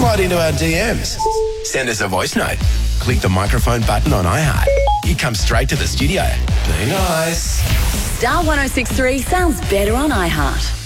slide into our DMs. Send us a voice note. Click the microphone button on iHeart. You come straight to the studio. Be nice. Star 106.3 sounds better on iHeart.